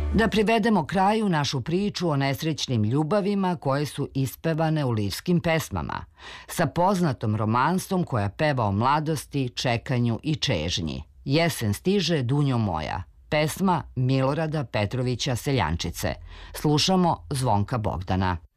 Da privedemo kraju našu priču o nesrećnim ljubavima koje su ispevane u lirskim pesmama, sa poznatom romansom koja peva o mladosti, čekanju i čežnji. Jesen stiže, Dunjo moja. Pesma Milorada Petrovića Seljančice. Slušamo Zvonka Bogdana.